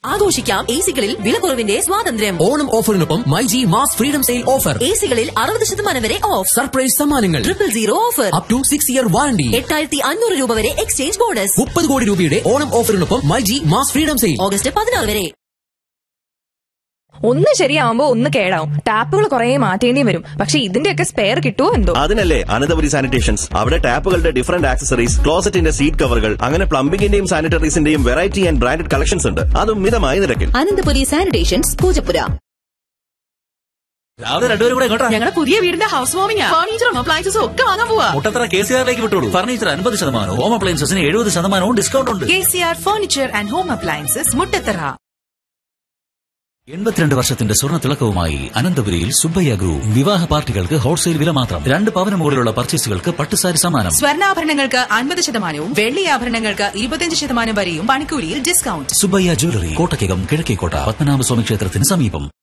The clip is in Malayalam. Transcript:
ആഘോഷിക്കാം എസികളിൽ വിലക്കുറവിന്റെ സ്വാതന്ത്ര്യം. Onam ഓഫറിനൊപ്പം myG mass freedom sale offer. എസികളിൽ 60% വരെ ഓഫ്. സർപ്രൈസ് സമ്മാനങ്ങൾ. 000 offer. Up to 6 year warranty. 8500 രൂപ വരെ എക്സ്ചേഞ്ച് ബോണസ്. 30 കോടി രൂപയുടെ Onam ഓഫറിനൊപ്പം myG mass freedom sale August 16 വരെ. ഒന്ന് ശരിയാവുമ്പോ ഒന്ന് കേടാവും. ടാപ്പുകൾ കുറെ മാറ്റേണ്ടി വരും. പക്ഷെ ഇതിന്റെയൊക്കെ സ്പെയർ കിട്ടുമോ എന്തോ. അതിനല്ലേ അനന്തപുരി സാനിറ്റേഷൻസ്. അവിടെ ടാപ്പുകളുടെ ഡിഫറന്റ് ആക്സസറീസ്, ക്ലോസറ്റിന്റെ സീറ്റ് കവറുകൾ, അങ്ങനെ പ്ലംബിംഗിന്റെയും സാനിറ്ററീസിന്റെയും വെറൈറ്റി ആൻഡ് ബ്രാൻഡഡ് കളക്ഷൻസ് ഉണ്ട്. അതും മിതമായ നിരക്കിൽ. അനന്തപുരി സാനിറ്റേഷൻസ്, പൂജപ്പുര. ഞങ്ങളുടെ പുതിയ വീടിന്റെ ഹൗസ് വാമിംഗ്. ഫർണിച്ചറും അപ്ലയൻസസും ഒക്കെ വാങ്ങാൻ പോവാ. മുട്ടത്തറ KCR-ലേക്ക് വിട്ടോളൂ. ഫർണിച്ചർ 50%, ഹോം അപ്ലയൻസസിന് 70% ഡിസ്കൗണ്ട് ഉണ്ട്. KCR furniture and home appliances, Muttathara. 82 വർഷത്തിന്റെ സ്വർണ്ണ തിളക്കവുമായി അനന്തപുരിയിൽ സുബ്ബയ്യ ഗ്രൂപ്പ്. വിവാഹ പാർട്ടികൾക്ക് ഹോൾസെയിൽ വില മാത്രം. 2 പവന് മുകളിലുള്ള പർച്ചേസുകൾക്ക് പട്ടുസാരി സമ്മാനം. സ്വർണ്ണാഭരണങ്ങൾക്ക് 50%, വെള്ളി ആഭരണങ്ങൾക്ക് 25% വരെയും പണിക്കൂലിയിൽ ഡിസ്കൗണ്ട്. സുബ്ബയ്യ ജ്വല്ലറി, കോട്ടയ്ക്കകം, കിഴക്കേക്കോട്ട, പത്മനാഭസ്വാമി ക്ഷേത്രത്തിന് സമീപം.